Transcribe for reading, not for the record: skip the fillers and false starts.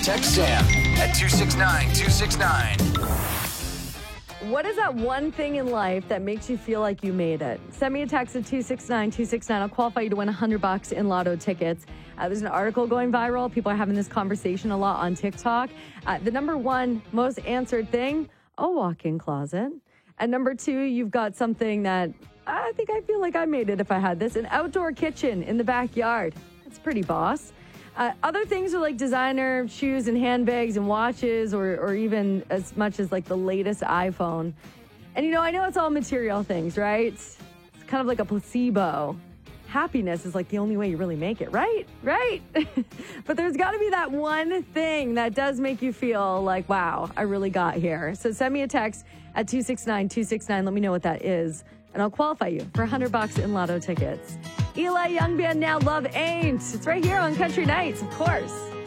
Text Sam at 269-269. What is that one thing in life that makes you feel like you made it? Send me a text at 269-269. I'll qualify you to win $100 in lotto tickets. There's an article going viral. People are having this conversation a lot on TikTok. The number one most answered thing, a walk-in closet. And number two, you've got something that I think I feel like I made it if I had this, an outdoor kitchen in the backyard. That's pretty boss. Other things are like designer shoes and handbags and watches or even as much as like the latest iPhone. And, I know it's all material things, right? It's kind of like a placebo. Happiness is like the only way you really make it, right? Right? But there's got to be that one thing that does make you feel like, wow, I really got here. So send me a text at 269-269. Let me know what that is. And I'll qualify you for $100 in lotto tickets. Eli Young Band, Now Love Ain't. It's right here on Country Nights, of course.